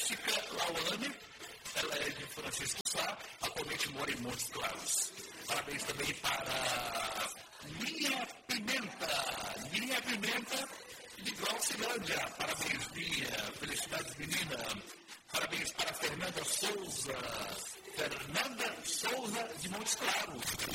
Jéssica Lauane, ela é de Francisco Sá, atualmente mora em Montes Claros. Parabéns também para Linha Pimenta de Glaucilândia. Parabéns, Linha. Felicidades, menina. Parabéns para Fernanda Souza de Montes Claros.